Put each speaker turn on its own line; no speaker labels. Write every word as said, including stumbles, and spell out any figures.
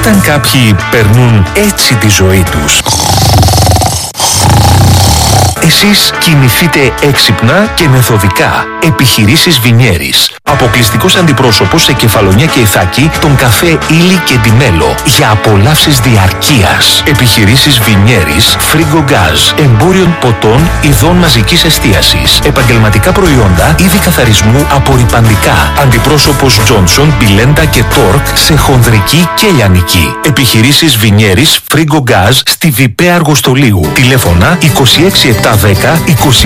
Όταν κάποιοι περνούν έτσι τη ζωή τους, εσείς κινηθείτε έξυπνα και μεθοδικά. Επιχειρήσεις Βινιέρης. Αποκλειστικός αντιπρόσωπος σε Κεφαλονιά και Ιθάκη, τον καφέ Ήλι και Ντιμέλο. Για απολαύσεις διαρκείας. Επιχειρήσεις Βινιέρης, Φρίγκο Γκάζ. Εμπόριων ποτών, ειδών μαζικής εστίασης. Επαγγελματικά προϊόντα, είδη καθαρισμού, απορρυπαντικά. Αντιπρόσωπος Τζόνσον, Μπιλέντα και Τόρκ σε χονδρική και λιανική. Επιχειρήσεις Βινιέρης, Φρίγκο Γκάζ στη Βιπέ Αργοστολίου. Τηλέφωνα είκοσι έξι επτακόσια δέκα είκοσι